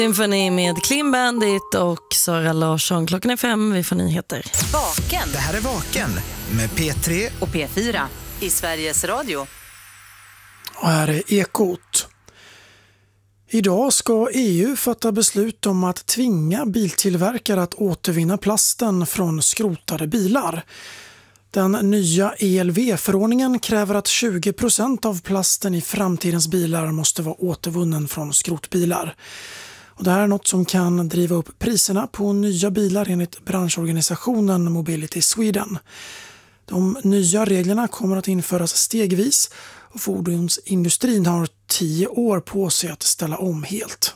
Inför ni med Clean Bandit och Sara Larsson. Klockan är 5, vi får nyheter. Vaken. Det här är Vaken med P3 och P4 i Sveriges Radio. Och här är Ekot. Idag ska EU fatta beslut om att tvinga biltillverkare att återvinna plasten från skrotade bilar. Den nya ELV-förordningen kräver att 20% av plasten i framtidens bilar måste vara återvunnen från skrotbilar. Och det här är något som kan driva upp priserna på nya bilar enligt branschorganisationen Mobility Sweden. De nya reglerna kommer att införas stegvis och fordonsindustrin har 10 år på sig att ställa om helt.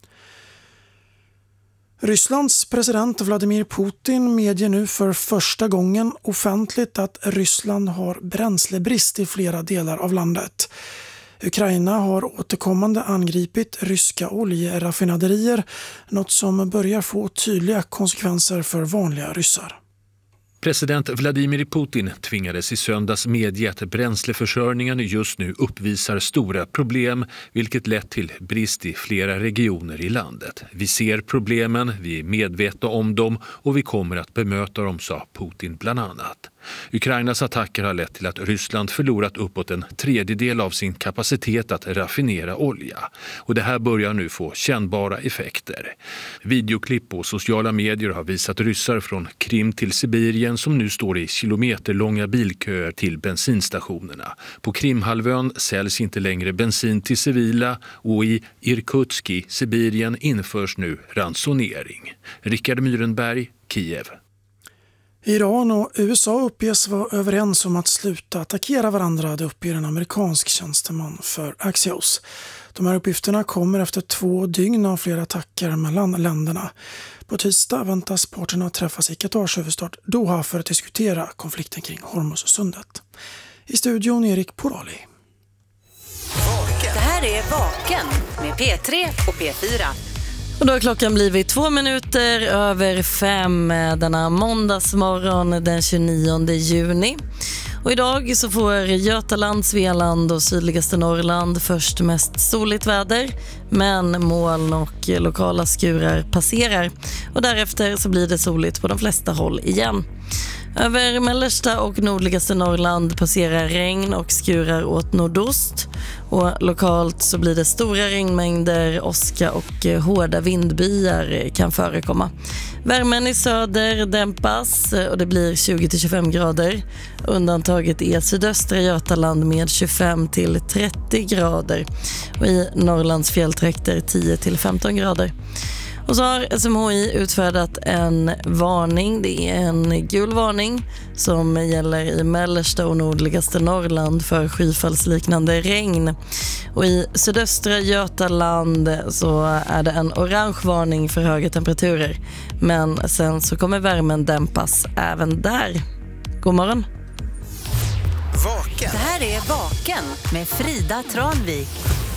Rysslands president Vladimir Putin medger nu för första gången offentligt att Ryssland har bränslebrist i flera delar av landet. Ukraina har återkommande angripit ryska oljeraffinaderier, något som börjar få tydliga konsekvenser för vanliga ryssar. President Vladimir Putin tvingades i söndags medge att bränsleförsörjningen just nu uppvisar stora problem, vilket lett till brist i flera regioner i landet. Vi ser problemen, vi är medvetna om dem och vi kommer att bemöta dem, sa Putin bland annat. Ukrainas attacker har lett till att Ryssland förlorat uppåt en tredjedel av sin kapacitet att raffinera olja. Och det här börjar nu få kännbara effekter. Videoklipp på sociala medier har visat ryssar från Krim till Sibirien som nu står i kilometerlånga bilköer till bensinstationerna. På Krimhalvön säljs inte längre bensin till civila och i Irkutsk i Sibirien införs nu ransonering. Rickard Myrenberg, Kiev. Iran och USA uppges vara överens om att sluta attackera varandra, det uppger en amerikansk tjänsteman för Axios. De här uppgifterna kommer efter 2 dygn av flera attacker mellan länderna. På tisdag väntas parterna träffas i Qatars huvudstad Doha för att diskutera konflikten kring Hormuzsundet. I studion Erik Porali. Det här är Vaken med P3 och P4. Och då har klockan blivit 2 minuter över 5 denna måndagsmorgon den 29 juni. Och idag så får Götaland, Svealand och sydligaste Norrland först mest soligt väder, men moln och lokala skurar passerar. Och därefter så blir det soligt på de flesta håll igen. Över mellersta och nordligaste Norrland passerar regn och skurar åt nordost. Och lokalt så blir det stora regnmängder, åska och hårda vindbyar kan förekomma. Värmen i söder dämpas och det blir 20-25 grader. Undantaget är sydöstra Götaland med 25-30 grader. Och i Norrlands fjälltrakter 10-15 grader. Och så har SMHI utfärdat en varning. Det är en gul varning som gäller i mellersta och nordligaste Norrland för skyfallsliknande regn. Och i sydöstra Götaland så är det en orange varning för höga temperaturer. Men sen så kommer värmen dämpas även där. God morgon. Vaken. Det här är Vaken med Frida Tranvik.